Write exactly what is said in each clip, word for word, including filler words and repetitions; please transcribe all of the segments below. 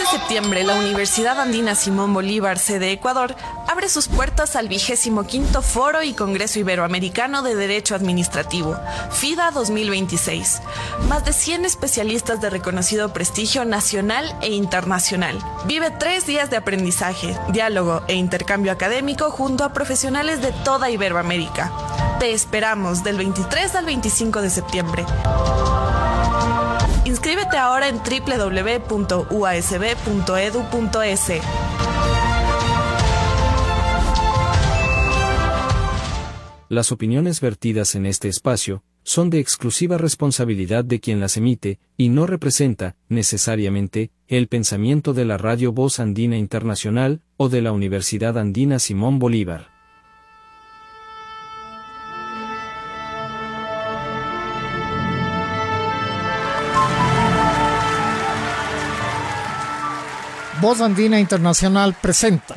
septiembre, la Universidad Andina Simón Bolívar, sede Ecuador, abre sus puertas al vigésimo quinto Foro y Congreso Iberoamericano de Derecho Administrativo, FIDA dos mil veintiséis. Más de cien especialistas de reconocido prestigio nacional e internacional. Vive tres días de aprendizaje, diálogo e intercambio académico junto a profesionales de toda Iberoamérica. Te esperamos del veintitrés al veinticinco de septiembre. Inscríbete ahora en doble u doble u doble u punto u a s b punto e d u punto e s. Las opiniones vertidas en este espacio son de exclusiva responsabilidad de quien las emite y no representa, necesariamente, el pensamiento de la Radio Voz Andina Internacional o de la Universidad Andina Simón Bolívar. Voz Andina Internacional presenta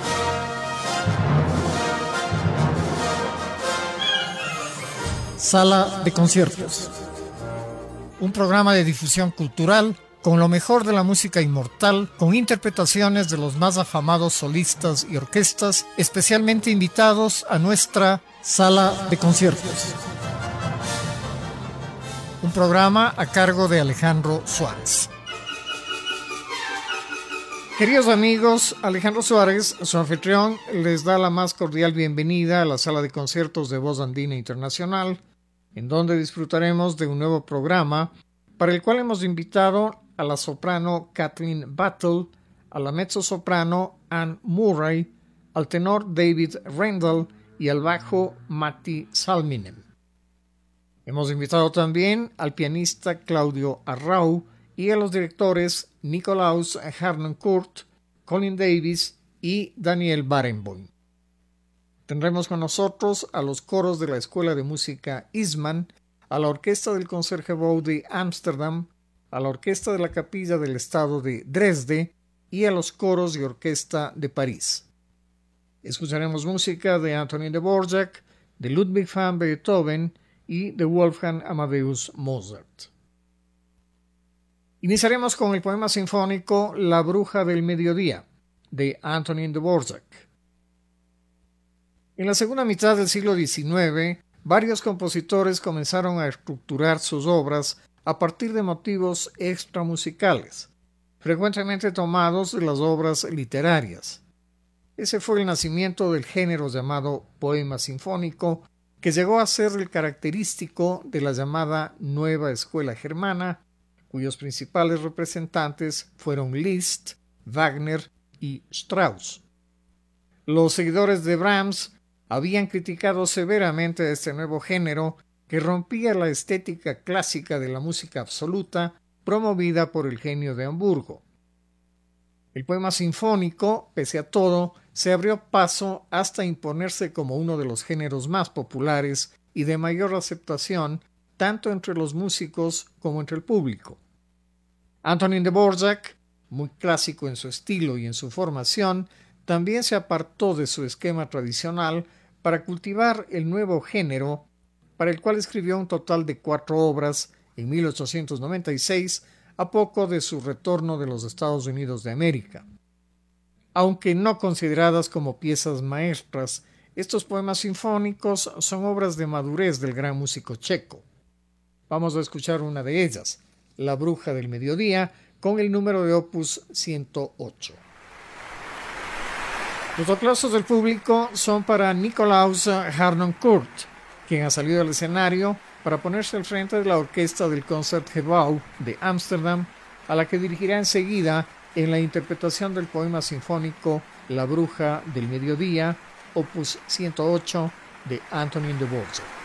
Sala de Conciertos, un programa de difusión cultural con lo mejor de la música inmortal, con interpretaciones de los más afamados solistas y orquestas, especialmente invitados a nuestra Sala de Conciertos. Un programa a cargo de Alejandro Suárez. Queridos amigos, Alejandro Suárez, su anfitrión, les da la más cordial bienvenida a la Sala de Conciertos de Voz Andina Internacional, en donde disfrutaremos de un nuevo programa para el cual hemos invitado a la soprano Kathleen Battle, a la mezzosoprano Anne Murray, al tenor David Rendell y al bajo Matti Salminen. Hemos invitado también al pianista Claudio Arrau y a los directores Nikolaus Harnoncourt, Colin Davis y Daniel Barenboim. Tendremos con nosotros a los coros de la Escuela de Música Eastman, a la Orquesta del Concertgebouw de Ámsterdam, a la Orquesta de la Capilla del Estado de Dresde y a los coros de orquesta de París. Escucharemos música de Antonín Dvorak, de Ludwig van Beethoven y de Wolfgang Amadeus Mozart. Iniciaremos con el poema sinfónico La Bruja del Mediodía, de Antonín Dvorak. En la segunda mitad del siglo diecinueve, varios compositores comenzaron a estructurar sus obras a partir de motivos extramusicales, frecuentemente tomados de las obras literarias. Ese fue el nacimiento del género llamado poema sinfónico, que llegó a ser el característico de la llamada Nueva Escuela Germana, cuyos principales representantes fueron Liszt, Wagner y Strauss. Los seguidores de Brahms habían criticado severamente este nuevo género que rompía la estética clásica de la música absoluta promovida por el genio de Hamburgo. El poema sinfónico, pese a todo, se abrió paso hasta imponerse como uno de los géneros más populares y de mayor aceptación tanto entre los músicos como entre el público. Antonín Dvorak, muy clásico en su estilo y en su formación, también se apartó de su esquema tradicional para cultivar el nuevo género, para el cual escribió un total de cuatro obras en mil ochocientos noventa y seis, a poco de su retorno de los Estados Unidos de América. Aunque no consideradas como piezas maestras, estos poemas sinfónicos son obras de madurez del gran músico checo. Vamos a escuchar una de ellas, La Bruja del Mediodía, con el número de opus ciento ocho. Los aplausos del público son para Nikolaus Harnoncourt, quien ha salido al escenario para ponerse al frente de la orquesta del Concertgebouw de Ámsterdam, a la que dirigirá enseguida en la interpretación del poema sinfónico La Bruja del Mediodía, opus ciento ocho, de Antonín Dvorak.